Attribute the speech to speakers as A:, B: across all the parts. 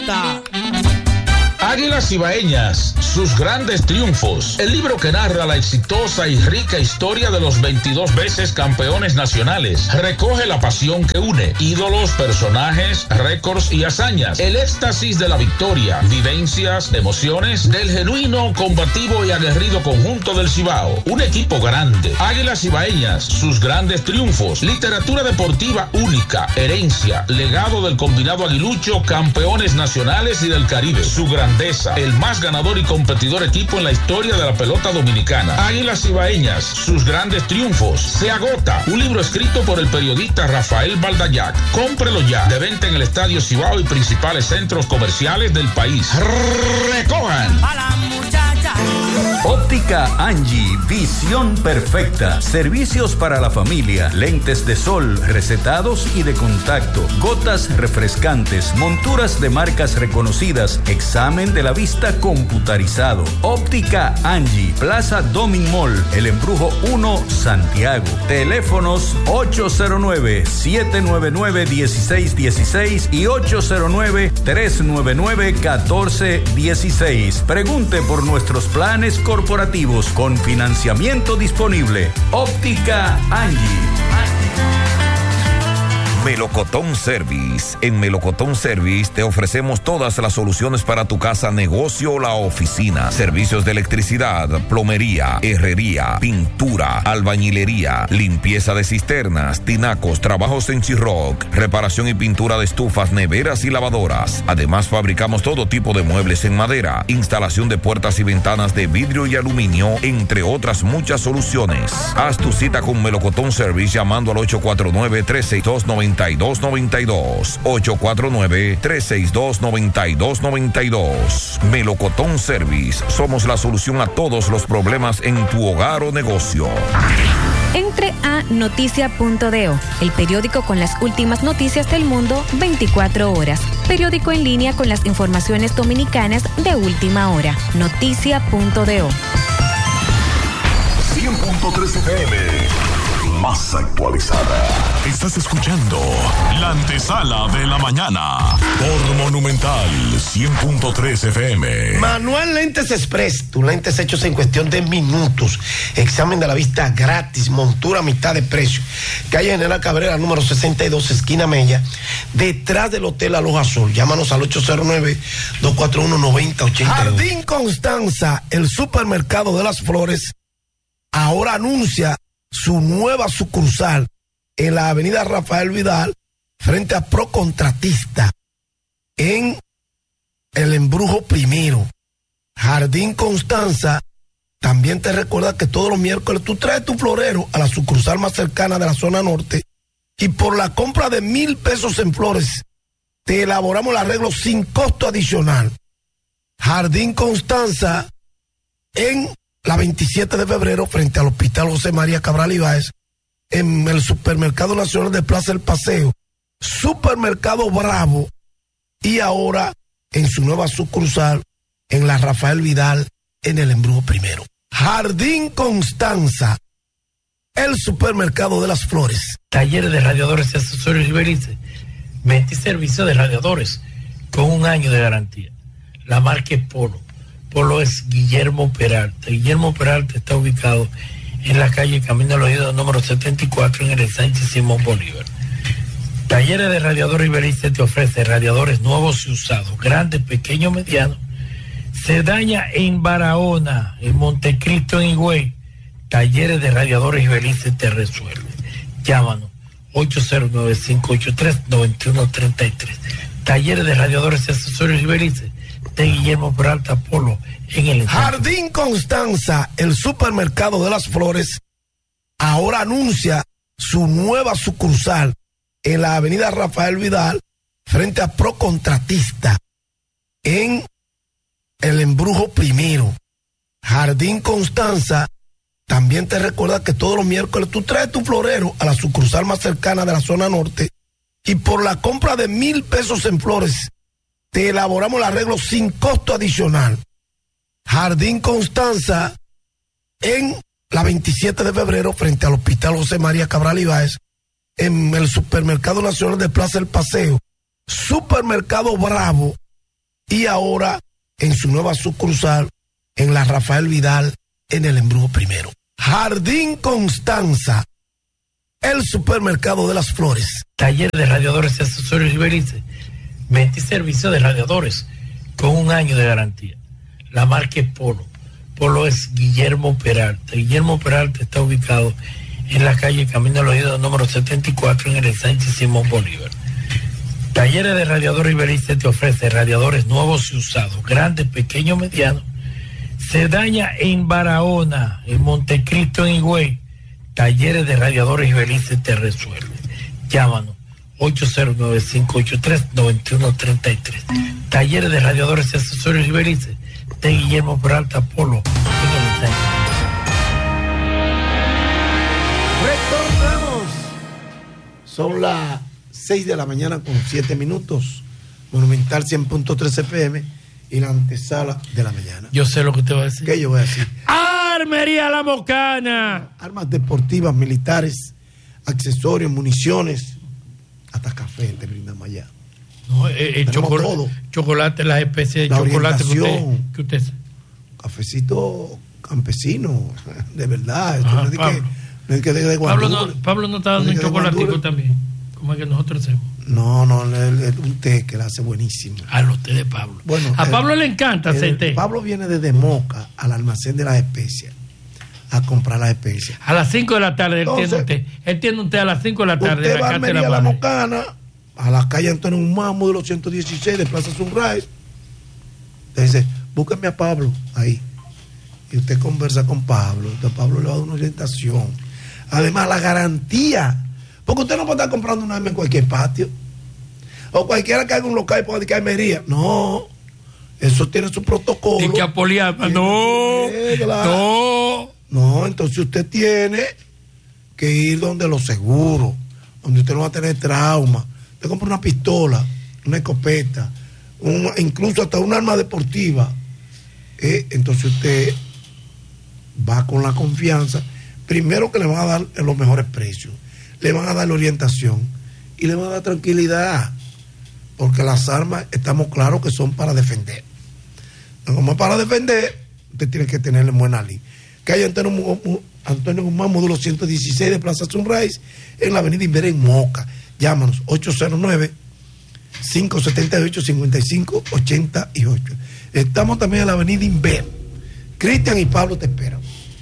A: Gota.
B: Águilas Ibaeñas, sus grandes triunfos. El libro que narra la exitosa y rica historia de los 22 veces campeones nacionales. Recoge la pasión que une, ídolos, personajes, récords y hazañas. El éxtasis de la victoria, vivencias, emociones del genuino, combativo y aguerrido conjunto del Cibao. Un equipo grande. Águilas Ibaeñas, sus grandes triunfos. Literatura deportiva única, herencia, legado del combinado aguilucho, campeones nacionales y del Caribe. Su grandeza, el más ganador y competidor equipo en la historia de la pelota dominicana. Águilas Ibaeñas, sus grandes triunfos. Se agota. Un libro escrito por el periodista Rafael Baldayac. Cómprelo ya. De venta en el Estadio Cibao y principales centros comerciales del país. Recojan.
A: A la muchacha.
C: Óptica Angie, visión perfecta. Servicios para la familia, lentes de sol, recetados y de contacto, gotas refrescantes, monturas de marcas reconocidas, examen de la vista computarizado. Óptica Angie, Plaza Domin Mall, El Embrujo 1, Santiago. Teléfonos 809-799-1616 y 809-399-1416. Pregunte por nuestros planes corporativos con financiamiento disponible. Óptica Angie.
D: Melocotón Service. En Melocotón Service te ofrecemos todas las soluciones para tu casa, negocio o la oficina. Servicios de electricidad, plomería, herrería, pintura, albañilería, limpieza de cisternas, tinacos, trabajos en Chirroc, reparación y pintura de estufas, neveras y lavadoras. Además, fabricamos todo tipo de muebles en madera, instalación de puertas y ventanas de vidrio y aluminio, entre otras muchas soluciones. Haz tu cita con Melocotón Service llamando al 849-362-9292. 849-362-9292. Melocotón Service. Somos la solución a todos los problemas en tu hogar o negocio.
E: Entre a noticia.do, el periódico con las últimas noticias del mundo 24 horas. Periódico en línea con las informaciones dominicanas de última hora. Noticia.do.
F: 100.3 FM. Más actualizada.
G: Estás escuchando la antesala de la mañana por Monumental 100.3 FM.
H: Manual Lentes Express, tus lentes hechos en cuestión de minutos. Examen de la vista gratis, montura a mitad de precio. Calle General Cabrera, número 62, esquina Mella, detrás del Hotel Aloha Sol. Llámanos al 809-241-9082. Jardín Constanza, el supermercado de las flores, ahora anuncia su nueva sucursal en la avenida Rafael Vidal, frente a Procontratista, en El Embrujo Primero. Jardín Constanza también te recuerda que todos los miércoles tú traes tu florero a la sucursal más cercana de la zona norte y por la compra de 1,000 pesos en flores te elaboramos el arreglo sin costo adicional. Jardín Constanza en la 27 de febrero, frente al Hospital José María Cabral Ibáez, en el Supermercado Nacional de Plaza El Paseo, Supermercado Bravo, y ahora en su nueva sucursal, en la Rafael Vidal, en El Embrujo Primero. Jardín Constanza, el supermercado de las flores.
I: Talleres de radiadores y accesorios Iberice. Venta y servicio de radiadores con 1 año de garantía. La marca es Polo. Polo es Guillermo Peralta. Guillermo Peralta está ubicado en la calle Camino al Oído número 74 en el Sánchez Simón Bolívar. Talleres de Radiadores Iberice te ofrece radiadores nuevos y usados, grandes, pequeños, medianos. Se daña en Barahona, en Montecristo, en Higüey. Talleres de Radiadores Iberice te resuelve. Llámanos 809-583-9133. Talleres de Radiadores y Accesorios Iberice de Guillermo Peralta Polo en el
H: Jardín Constanza, el supermercado de las flores, ahora anuncia su nueva sucursal en la avenida Rafael Vidal, frente a Procontratista, en El Embrujo Primero. Jardín Constanza también te recuerda que todos los miércoles tú traes tu florero a la sucursal más cercana de la zona norte y por la compra de 1,000 pesos en flores te elaboramos el arreglo sin costo adicional. Jardín Constanza en la 27 de febrero, frente al Hospital José María Cabral Ibáez, en el Supermercado Nacional de Plaza El Paseo, Supermercado Bravo, y ahora en su nueva sucursal en la Rafael Vidal en el Embrujo Primero. Jardín Constanza, el supermercado de las flores.
I: Taller de radiadores y accesorios Iberice. Venta y servicio de radiadores con 1 año de garantía. La marca es Polo. Polo es Guillermo Peralta. Guillermo Peralta está ubicado en la calle Camino al Oído número 74 en el Sánchez Simón Bolívar. Talleres de radiadores Iberice te ofrece radiadores nuevos y usados, grandes, pequeños, medianos. Se daña en Barahona, en Montecristo, en Higüey. Talleres de radiadores Iberice te resuelve. Llámanos 809-583-9133. Talleres de radiadores y accesorios Iberice de Guillermo Peralta Polo en el Sánchez.
H: Retornamos. Son las 6 de la mañana con 7 minutos. Monumental 100.3 FM y la antesala de la mañana.
I: Yo sé lo que usted va a decir.
H: ¿Qué yo voy a decir?
I: Armería La Mocana.
H: Armas deportivas, militares, accesorios, municiones, hasta café te brindamos allá.
I: No, el chocolate, las especies de
H: la
I: chocolate que usted
H: cafecito campesino, de verdad.
I: Ajá,
H: no es que de
I: Pablo no está dando un chocolatico también, como es que nosotros hacemos.
H: No, un té que le hace buenísimo.
I: Los té de Pablo.
H: Bueno,
I: a Pablo le encanta ese té.
H: Pablo viene desde Moca al almacén de las especias a comprar las especias.
I: A las 5 de la tarde él tiene un té a las 5 de la tarde.
H: Usted va a Armería La Mocana, a la calle Antonio Guzmán, modelo 116 de Plaza Sunrise. Usted dice, búsqueme a Pablo ahí. Y usted conversa con Pablo. Entonces Pablo le va a dar una orientación. Además, la garantía. Porque usted no puede estar comprando una arma en cualquier patio. O cualquiera que haga un local y ponga de armería. No. Eso tiene su protocolo.
I: Tiene que apoliar. No.
H: No, entonces usted tiene que ir donde los seguros, donde usted no va a tener trauma. Usted compra una pistola, una escopeta, incluso hasta un arma deportiva. Entonces usted va con la confianza. Primero que le van a dar los mejores precios, le van a dar la orientación y le van a dar tranquilidad, porque las armas estamos claros que son para defender. Como es para defender, usted tiene que tenerle buena línea. Calle Antonio Guzmán, módulo 116 de Plaza Sunrise, en la avenida Inver en Moca. Llámanos 809-578-5588. Estamos también en la avenida Inver. Cristian y Pablo te esperan.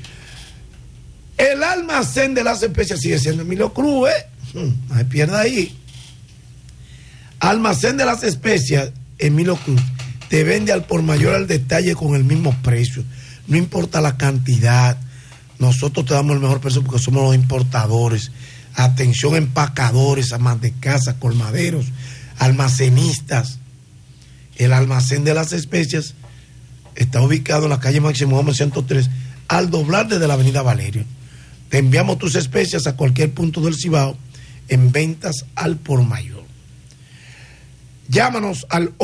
H: El almacén de las especias sigue siendo Emilio Cruz, no se pierda ahí. Almacén de las especias, Emilio Cruz, te vende al por mayor al detalle con el mismo precio. No importa la cantidad, nosotros te damos el mejor precio porque somos los importadores. Atención, empacadores, amas de casa, colmaderos, almacenistas. El almacén de las especias está ubicado en la calle Máximo Gómez 103, al doblar desde la avenida Valerio. Te enviamos tus especias a cualquier punto del Cibao en ventas al por mayor. Llámanos al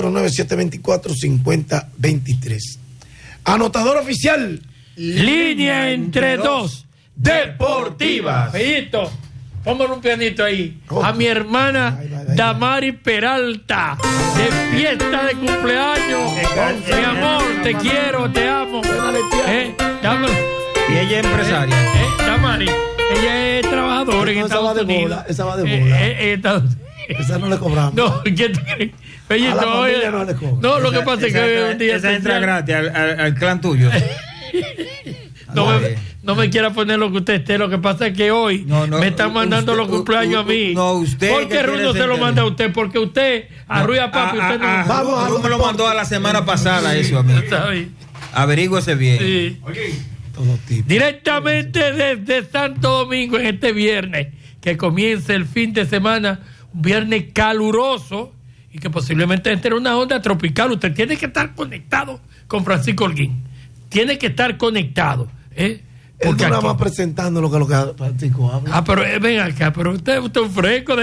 H: 809-724-5023. Anotador oficial.
I: Línea entre dos deportivas. Bellito, póngale un pianito ahí. A mi hermana Damari Peralta, de fiesta de cumpleaños. Mi amor, te quiero, te amo.
A: Y ella es empresaria.
I: Damari, ella es trabajadora en Estados Unidos.
H: Esa va de bola. Esa no le cobramos.
I: No, ¿qué te crees? Bellito,
H: no le cobra.
I: No, lo que pasa es que hoy en día
A: esa entra gratis al clan tuyo.
I: No me quiera poner lo que usted esté. Lo que pasa es que hoy me están mandando los cumpleaños a mí.
A: No, usted.
I: ¿Por qué Rulo se lo manda a usted? Porque usted, a Ruy a Papi, usted no.
A: Vamos, me lo mandó a la semana pasada eso a mí. Averígüese bien.
I: Sí. Directamente desde Santo Domingo en este viernes, que comienza el fin de semana, un viernes caluroso y que posiblemente entre una onda tropical. Usted tiene que estar conectado con Francisco Holguín. Tiene que estar conectado.
H: Porque nada más presentando lo que Francisco habla.
I: Pero ven acá, pero usted es un fresco.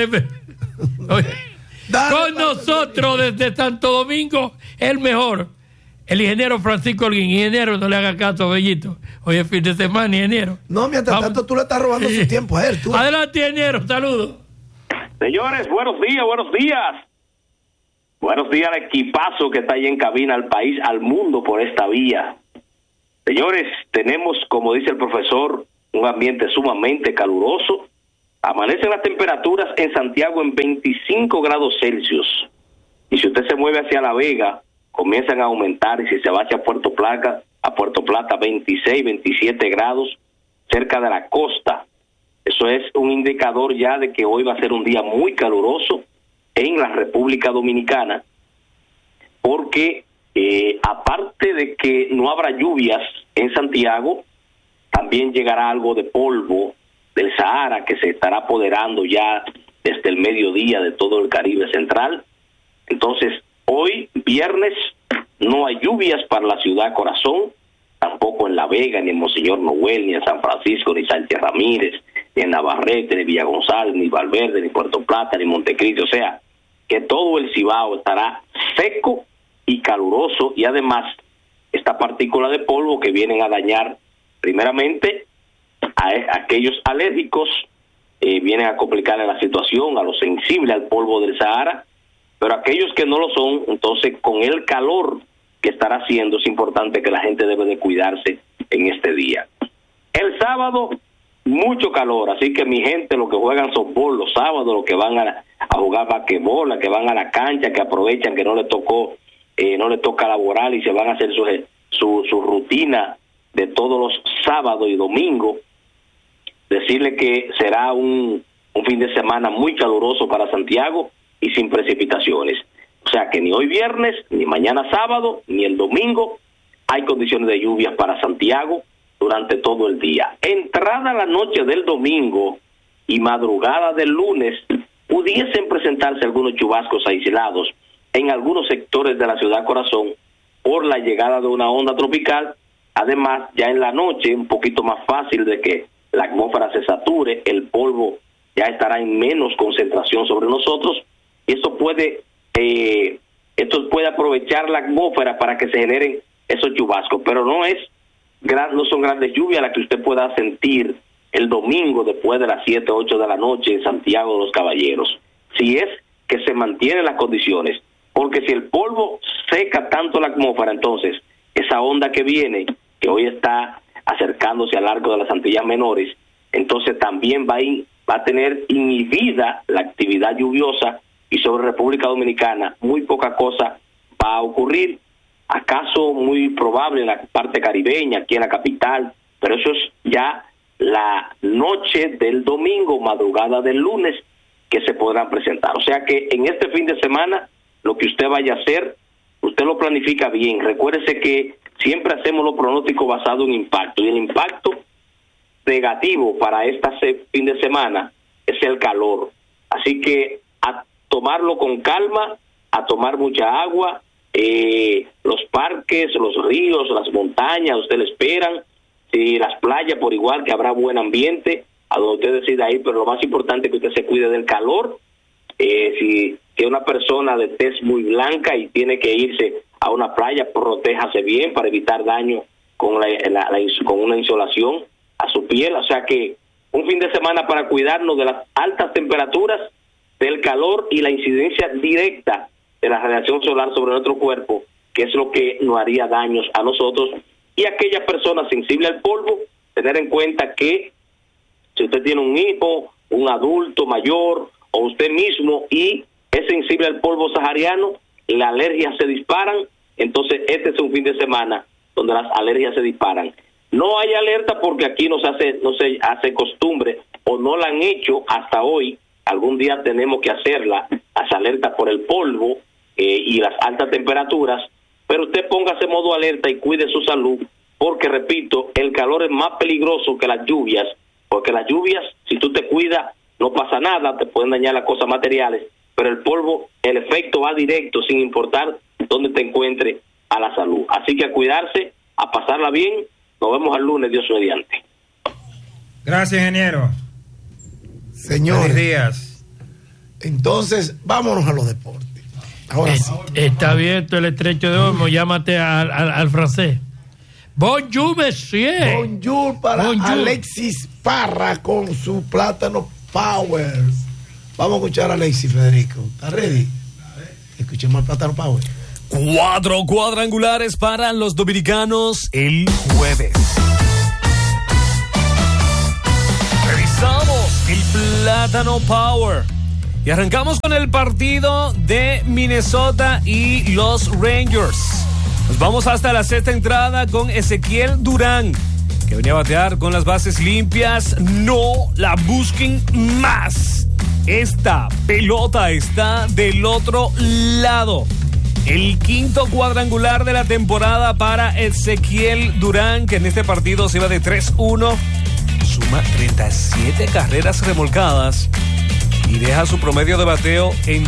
I: Con nosotros desde Santo Domingo, el mejor, el ingeniero Francisco Holguín. Ingeniero, no le haga caso a Bellito. Hoy es fin de semana, ingeniero.
H: No, mientras tanto tú le estás robando su tiempo a él.
I: Adelante, ingeniero, saludos.
J: Señores, buenos días. Buenos días al equipazo que está ahí en cabina, al país, al mundo por esta vía. Señores, tenemos, como dice el profesor, un ambiente sumamente caluroso. Amanecen las temperaturas en Santiago en 25 grados Celsius. Y si usted se mueve hacia La Vega, comienzan a aumentar. Y si se va hacia Puerto Plata, 26, 27 grados cerca de la costa. Eso es un indicador ya de que hoy va a ser un día muy caluroso en la República Dominicana, porque aparte de que no habrá lluvias en Santiago, también llegará algo de polvo del Sahara que se estará apoderando ya desde el mediodía de todo el Caribe central. Entonces, hoy, viernes, no hay lluvias para la ciudad corazón, tampoco en La Vega, ni en Monseñor Noel, ni en San Francisco, ni Sánchez Ramírez, ni en Navarrete, ni Villa González, ni Valverde, ni Puerto Plata, ni Montecristi. O sea, que todo el Cibao estará seco y caluroso, y además esta partícula de polvo que vienen a dañar primeramente a aquellos alérgicos, vienen a complicarle la situación, a los sensibles al polvo del Sahara, pero aquellos que no lo son, entonces con el calor que estará haciendo, es importante que la gente debe de cuidarse en este día. El sábado, mucho calor, así que mi gente, los que juegan softball los sábados, los que van a jugar basquetbol, los que van a la cancha, que aprovechan que no les toca laborar y se van a hacer su rutina de todos los sábados y domingos, decirle que será un fin de semana muy caluroso para Santiago y sin precipitaciones. O sea que ni hoy viernes, ni mañana sábado, ni el domingo hay condiciones de lluvias para Santiago durante todo el día. Entrada la noche del domingo y madrugada del lunes, pudiesen presentarse algunos chubascos aislados en algunos sectores de la ciudad corazón por la llegada de una onda tropical. Además, ya en la noche, un poquito más fácil de que la atmósfera se sature, el polvo ya estará en menos concentración sobre nosotros, y esto puede aprovechar la atmósfera para que se generen esos chubascos, pero no son grandes lluvias las que usted pueda sentir el domingo después de las 7, 8 de la noche en Santiago de los Caballeros, si es que se mantienen las condiciones, porque si el polvo seca tanto la atmósfera, entonces esa onda que viene, que hoy está acercándose al arco de las Antillas Menores, entonces también va a tener inhibida la actividad lluviosa, y sobre República Dominicana muy poca cosa va a ocurrir, acaso muy probable en la parte caribeña, aquí en la capital, pero eso es ya la noche del domingo, madrugada del lunes, que se podrán presentar. O sea que en este fin de semana, lo que usted vaya a hacer, usted lo planifica bien. Recuérdese que siempre hacemos los pronósticos basados en impacto, y el impacto negativo para este fin de semana es el calor. Así que a tomarlo con calma, a tomar mucha agua, los parques, los ríos, las montañas, usted le esperan, las playas por igual, que habrá buen ambiente, a donde usted decida ir, pero lo más importante es que usted se cuide del calor. Si es una persona de tez muy blanca y tiene que irse a una playa, protéjase bien para evitar daño con una insolación a su piel. O sea que un fin de semana para cuidarnos de las altas temperaturas, del calor y la incidencia directa de la radiación solar sobre nuestro cuerpo, que es lo que nos haría daños a nosotros. Y aquellas personas sensibles al polvo, tener en cuenta que si usted tiene un hijo, un adulto mayor o usted mismo y es sensible al polvo sahariano, las alergias se disparan. Entonces este es un fin de semana donde las alergias se disparan. No hay alerta porque aquí no se hace costumbre, o no la han hecho hasta hoy. Algún día tenemos que hacerla, las alertas por el polvo y las altas temperaturas, pero usted póngase en modo alerta y cuide su salud, porque repito, el calor es más peligroso que las lluvias, porque las lluvias, si tú te cuidas, no pasa nada, te pueden dañar las cosas materiales, pero el polvo, el efecto va directo, sin importar dónde te encuentres, a la salud. Así que a cuidarse, a pasarla bien. Nos vemos el lunes, Dios mediante.
A: Gracias, ingeniero.
H: Señores,
A: buenos días.
H: Entonces, vámonos a los deportes. Ahora sí.
I: Está abierto el estrecho de Hormuz. Llámate al francés. Bonjour, monsieur.
H: Bonjour para Alexis Parra con su Plátano Power. Vamos a escuchar a Alexis, Federico. ¿Está ready? Escuchemos al Plátano Power.
K: 4 cuadrangulares para los dominicanos el jueves. Revisamos el Plátano Power y arrancamos con el partido de Minnesota y los Rangers. Nos vamos hasta la sexta entrada con Ezequiel Durán, que venía a batear con las bases limpias. No la busquen más. Esta pelota está del otro lado. El quinto cuadrangular de la temporada para Ezequiel Durán, que en este partido se iba de 3-1. Suma 37 carreras remolcadas y deja su promedio de bateo en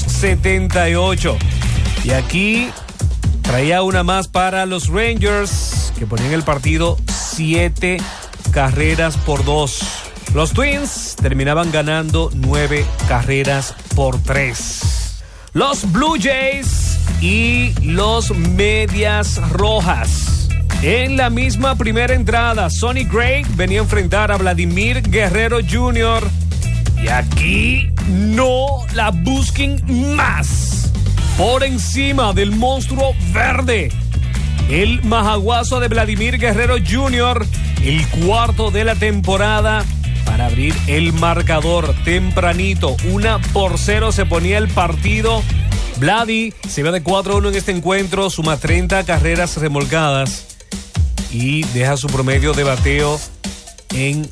K: 2.78. Y aquí traía una más para los Rangers, que ponían el partido 7 carreras por 2. Los Twins terminaban ganando 9 carreras por 3. Los Blue Jays y los Medias Rojas. En la misma primera entrada, Sonny Gray venía a enfrentar a Vladimir Guerrero Jr. Y aquí no la busquen más. Por encima del monstruo verde, el majaguazo de Vladimir Guerrero Jr., el cuarto de la temporada, para abrir el marcador tempranito. 1-0 se ponía el partido. Vladi se va de 4-1 en este encuentro, suma 30 carreras remolcadas y deja su promedio de bateo en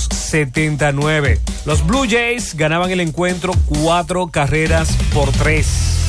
K: 2.79. Los Blue Jays ganaban el encuentro 4 carreras por 3.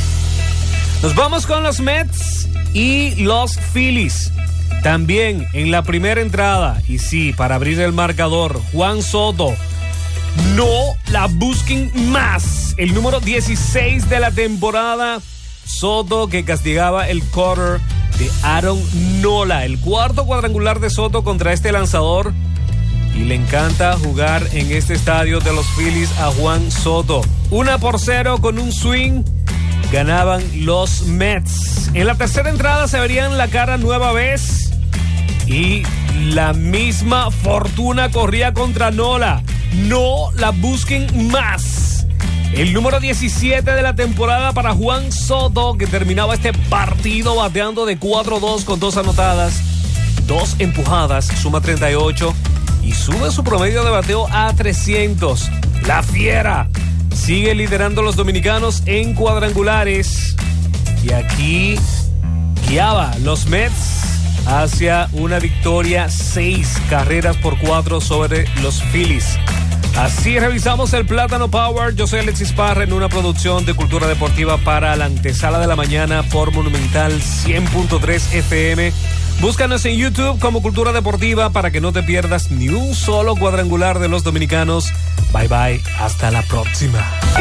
K: Nos vamos con los Mets y los Phillies. También en la primera entrada, y sí, para abrir el marcador, Juan Soto. No la busquen más. El número 16 de la temporada, Soto, que castigaba el cutter de Aaron Nola. El cuarto cuadrangular de Soto contra este lanzador. Y le encanta jugar en este estadio de los Phillies a Juan Soto. 1-0 con un swing. Ganaban los Mets. En la tercera entrada se verían la cara nueva vez. Y la misma fortuna corría contra Nola. No la busquen más. El número 17 de la temporada para Juan Soto, que terminaba este partido bateando de 4-2 con 2 anotadas, 2 empujadas, suma 38 y sube su promedio de bateo a 300. La Fiera sigue liderando los dominicanos en cuadrangulares. Y aquí guiaba los Mets hacia una victoria 6 carreras por 4 sobre los Phillies. Así revisamos el Plátano Power. Yo soy Alexis Parra en una producción de Cultura Deportiva para la antesala de la mañana por Monumental 100.3 FM. Búscanos en YouTube como Cultura Deportiva para que no te pierdas ni un solo cuadrangular de los dominicanos. Bye bye, hasta la próxima.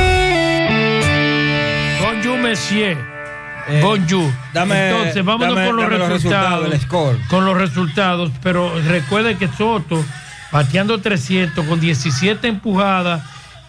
I: Bonjour, monsieur. Bonjour. Entonces, vámonos con los resultados.
A: El score.
I: Con los resultados, pero recuerde que Soto, bateando 300 con 17 empujadas,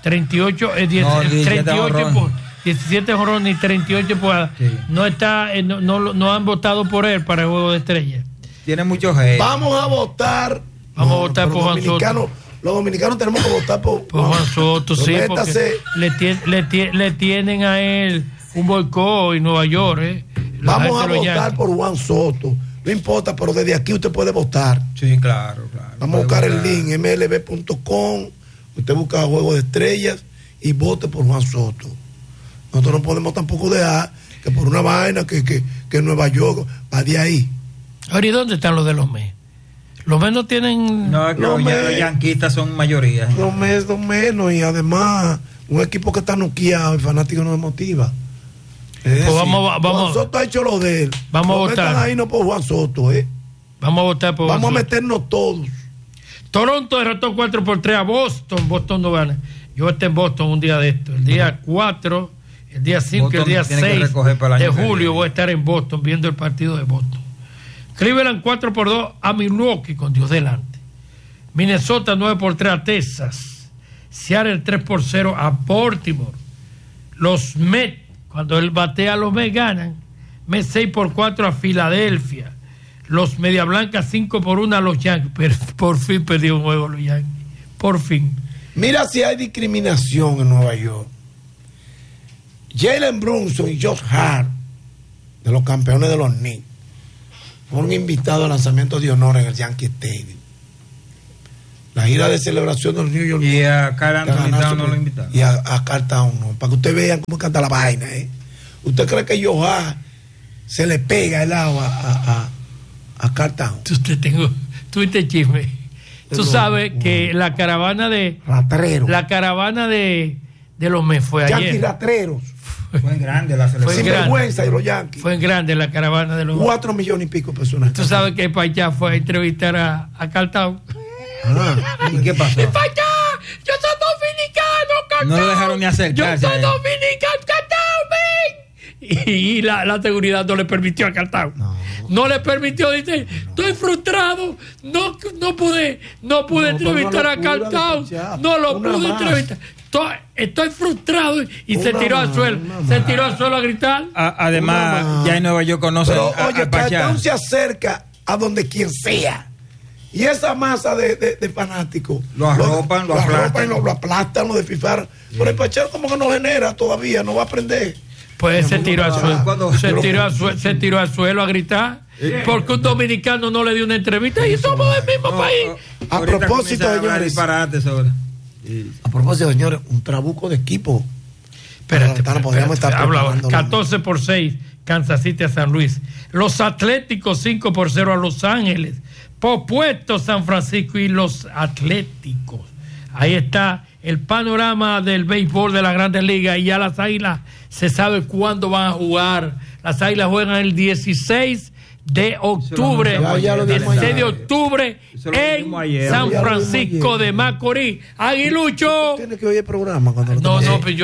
I: 17 jonrones y 38 empujadas. Sí. No han votado por él para el Juego de Estrellas.
A: Tiene mucho hate.
H: Vamos a votar
I: por Juan Soto.
H: Los dominicanos tenemos que votar por
I: Juan Soto, sí, porque le tienen a él un boicot en Nueva York.
H: Vamos a votar por Juan Soto. No importa, pero desde aquí usted puede votar.
A: Sí, claro.
H: Vamos a buscar el link, mlb.com. Usted busca Juego de Estrellas y vote por Juan Soto. Nosotros no podemos tampoco dejar que por una vaina que Nueva York va de ahí.
I: Ahora, ¿y dónde están los de los Mets? Los Mets no tienen...
A: No, los yanquistas son mayoría.
H: Los Mets son menos, y además un equipo que está noqueado, el fanático no se motiva.
I: Pues vamos,
H: Juan Soto ha hecho lo de él.
I: Vamos a votar.
H: Están ahí no por Juan Soto,
I: Vamos a votar por
H: Vamos a meternos todos.
I: Toronto derrotó 4-3 a Boston. Boston no gana. Yo esté en Boston un día de esto. El día 4, el día 5 y el día 6 de julio voy a estar en Boston viendo el partido de Boston. Cleveland 4-2 a Milwaukee con Dios delante. Minnesota 9-3 a Texas. Seattle 3-0 a Baltimore. Los Mets, cuando él batea, los Mets ganan. Mets 6-4 a Filadelfia. Los Media Blancas 5-1 a los Yankees. Pero por fin perdió un juego los Yankees. Por fin.
H: Mira si hay discriminación en Nueva York. Jalen Brunson y Josh Hart, de los campeones de los Knicks, fueron invitados al lanzamiento de honor en el Yankee Stadium. La gira de celebración de los New York.
A: Y a Carl Anthony Towns no lo invitaron.
H: Y a Carl Towns no, para que ustedes vean cómo canta la vaina. ¿Usted cree que Josh Hart se le pega el agua a Carl Towns?
I: Tuviste chisme. Tú sabes que la caravana de
H: Ratrero.
I: La caravana de los Mets fue ayer.
H: Yankees Ratreros.
A: Fue en grande la selección.
H: Sin vergüenza de los Yankees.
I: Fue en grande la caravana de los
H: 4 millones y pico de personas.
I: Tú sabes que para allá fue a entrevistar a Carl Towns.
A: ¿Y qué pasó?
I: ¡Y para allá! ¡Yo soy dominicano, Carl
A: No lo
I: Towns!
A: dejaron ni acercarse.
I: ¡Yo soy dominicano, Carl Towns! Y la seguridad no le permitió a Carl Towns. No le permitió, dice, estoy frustrado, no pude entrevistar a Carl Towns, no lo pude entrevistar. Estoy frustrado y se tiró al suelo. Se tiró al suelo a gritar.
A: Además, ya en Nueva York conocen
H: a oye, Carl Towns se acerca a donde quien sea. Y esa masa de fanáticos
A: lo arropan, lo
H: aplastan, lo desfifaran. Pero el Pachá como que no genera todavía, no va a aprender.
I: Pues se tiró al suelo. Se tiró al suelo a gritar. Porque un dominicano no le dio una entrevista y somos del mismo país.
H: A propósito, señores. A propósito, señores, un trabuco de equipo.
I: Espérate, podríamos estar 14-6, Kansas City a San Luis. Los Atléticos 5-0 a Los Ángeles. Propuesto San Francisco y los Atléticos. Ahí está el panorama del béisbol de las Grandes Ligas. Y ya las Águilas se sabe cuándo van a jugar. Las Águilas juegan el 16 de octubre. 16 de octubre en San Francisco de Macorís. Aguilucho.
H: Tiene que oír el programa cuando
I: No, pero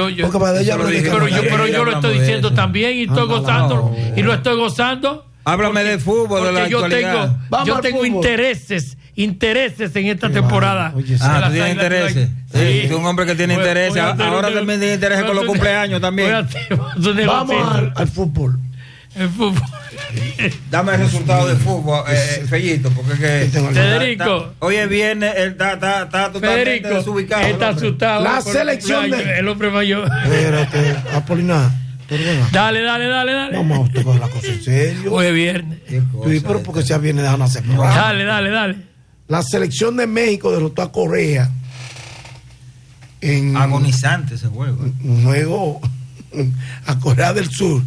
I: yo lo estoy diciendo también y estoy gozando. Y lo estoy gozando.
A: Háblame de fútbol, de la actualidad.
I: Yo tengo intereses en esta temporada.
A: Tú tienes intereses. Sí, es un hombre que tiene intereses. Ahora también tiene intereses con los cumpleaños también.
H: Vamos al fútbol.
I: El fútbol.
A: Dame el resultado del fútbol, Fellito, porque es que
I: Federico.
A: Hoy es viernes, él está totalmente desubicado.
I: Está asustado.
H: La selección de
I: el hombre mayor.
H: Espérate, Apolinar.
I: Dale.
H: Vamos a tocar la cosa en serio.
I: Hoy es viernes.
H: Sí, pero porque sea viernes, déjame hacer programa.
I: Dale.
H: La selección de México derrotó a Corea en
A: agonizante ese juego.
H: Un juego a Corea del Sur.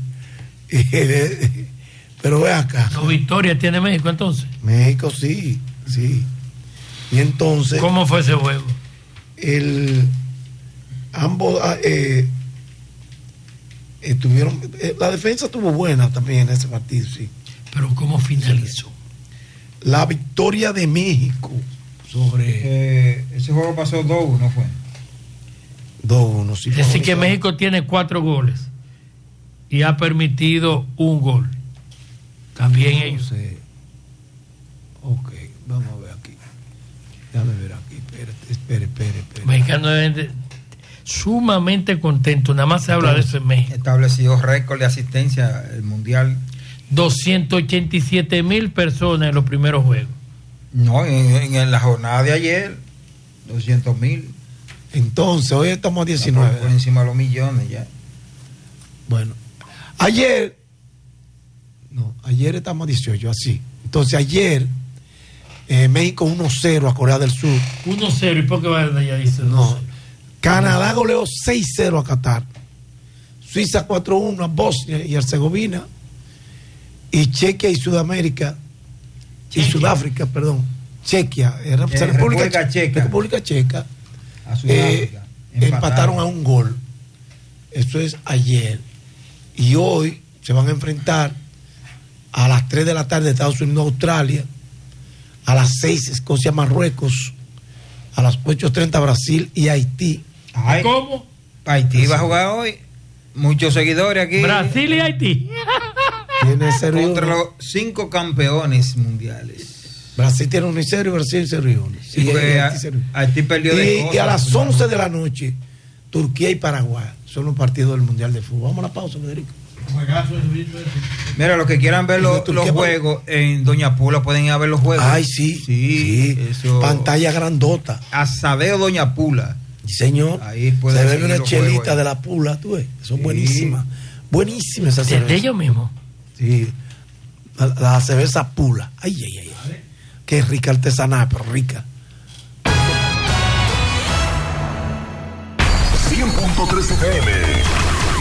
H: Pero ve acá.
I: ¿Qué victoria tiene México entonces?
H: México sí. Y entonces.
I: ¿Cómo fue ese juego?
H: Ambos la defensa estuvo buena también en ese partido, sí.
I: Pero ¿cómo finalizó?
H: La victoria de México sobre
A: ese juego pasó 2-1, fue
H: 2-1, sí.
I: Es decir que México tiene 4 goles y ha permitido 1 gol. También ellos.
H: Ok, vamos a ver aquí. Déjame ver aquí. Espere.
I: Mexicano sumamente contento, nada más se habla de eso en México.
A: Estableció récord de asistencia el mundial.
I: 287,000 personas en los primeros juegos.
A: No, en la jornada de ayer 200,000.
H: Entonces hoy estamos a 19.
A: Por encima de los millones ya.
H: Bueno, ayer estamos a 18, así. Entonces ayer México 1-0 a Corea del Sur.
I: 1-0, ¿y por qué va allá dice?
H: No. Canadá goleó 6-0 a Qatar. Suiza 4-1 a Bosnia y Herzegovina. Y Chequia y Sudáfrica. Chequia. República Checa.
A: A Sudáfrica.
H: Empataron a 1 gol. Eso es ayer. Y hoy se van a enfrentar a las 3 de la tarde Estados Unidos, Australia. A las 6 Escocia, Marruecos. A las 8:30 Brasil y Haití.
I: ¿Cómo?
A: Haití va a jugar hoy. Muchos seguidores aquí.
I: Brasil y Haití.
A: Contra los 5 campeones mundiales.
H: Brasil tiene 1-0 y Brasil 0-1.
A: Sí, Haití perdió de
H: y a las 11 de la noche, Turquía y Paraguay son los partidos del Mundial de Fútbol. Vamos a la pausa, Federico.
A: Mira, los que quieran ver los juegos en Doña Pula pueden ir a ver los juegos.
H: Ay, sí.
A: Eso.
H: Pantalla grandota.
A: Asadeo Doña Pula.
H: Sí, señor.
A: Ahí
H: se bebe una chelita de la Pula, tú ves. Son buenísimas. Buenísimas esas cervezas.
I: ¿De ellos mismos?
H: Sí. La cerveza Pula. Ay. Qué rica artesanal, pero rica.
F: 100.3 FM.